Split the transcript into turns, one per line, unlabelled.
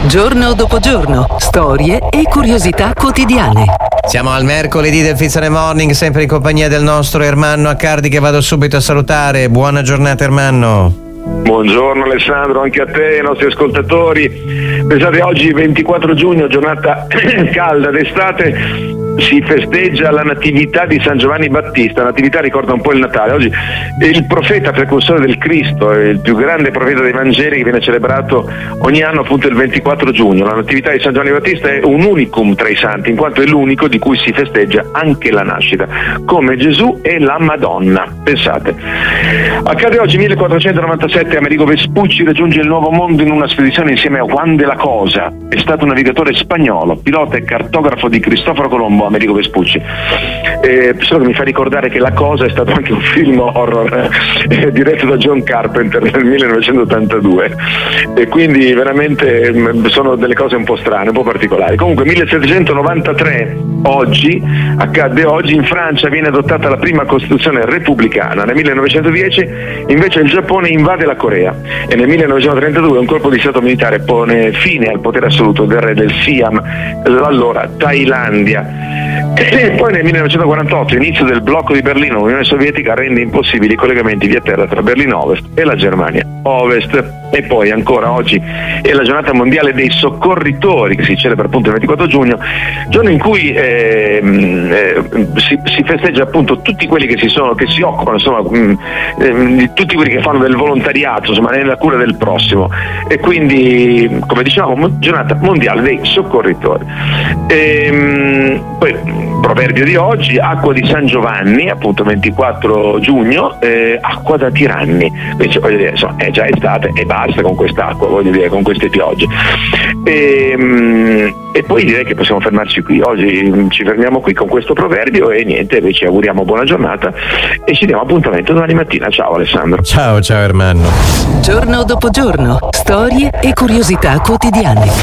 Giorno dopo giorno, storie e curiosità quotidiane.
Siamo al mercoledì del Fizzone Morning, sempre in compagnia del nostro Ermanno Accardi, che vado subito a salutare. Buona giornata, Ermanno.
Buongiorno Alessandro, anche a te e ai nostri ascoltatori. Pensate, oggi 24 giugno, giornata calda d'estate, si festeggia la natività di San Giovanni Battista. La natività ricorda un po' il Natale. Oggi è il profeta precursore del Cristo, è il più grande profeta dei Vangeli, che viene celebrato ogni anno appunto il 24 giugno. La natività di San Giovanni Battista è un unicum tra i santi, in quanto è l'unico di cui si festeggia anche la nascita, come Gesù e la Madonna. Pensate. Accade oggi 1497, Amerigo Vespucci raggiunge il Nuovo Mondo in una spedizione insieme a Juan de la Cosa. È stato un navigatore spagnolo, pilota e cartografo di Cristoforo Colombo, Amerigo Vespucci. Solo che mi fa ricordare che La Cosa è stato anche un film horror diretto da John Carpenter nel 1982, e quindi veramente sono delle cose un po' strane, un po' particolari. Comunque 1793, accade oggi, in Francia viene adottata la prima Costituzione repubblicana. Nel 1910 invece il Giappone invade la Corea, e nel 1932 un colpo di stato militare pone fine al potere assoluto del re del Siam, l'allora Thailandia. E poi nel 1948, inizio del blocco di Berlino, l'Unione Sovietica rende impossibili i collegamenti via terra tra Berlino Ovest e la Germania Ovest. E poi ancora oggi è la giornata mondiale dei soccorritori, che si celebra appunto il 24 giugno, giorno in cui si festeggia appunto tutti quelli che si occupano, insomma, di tutti quelli che fanno del volontariato, insomma, nella cura del prossimo. E quindi, come dicevamo, giornata mondiale dei soccorritori. Poi proverbio di oggi: acqua di San Giovanni, appunto 24 giugno, acqua da tiranni. Quindi voglio dire, insomma, è già estate e basta con quest'acqua, voglio dire, con queste piogge. E poi direi che possiamo fermarci qui. Oggi ci fermiamo qui con questo proverbio e niente, ci auguriamo buona giornata e ci diamo appuntamento domani mattina. Ciao Alessandro.
Ciao Ermanno.
Giorno dopo giorno, storie e curiosità quotidiane.